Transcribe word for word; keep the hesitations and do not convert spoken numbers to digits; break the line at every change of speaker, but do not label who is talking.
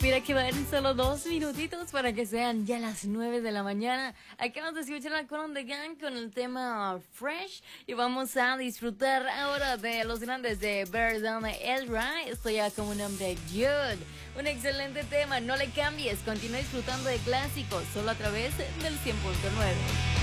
Mira que van solo dos minutitos para que sean ya las nueve de la mañana. Acabamos de escuchar a Conan the Gang con el tema Fresh y vamos a disfrutar ahora de los grandes de Verdun Ezra. Estoy ya como un hombre Jude. Un excelente tema, no le cambies, continúa disfrutando de clásicos solo a través del cien punto nueve.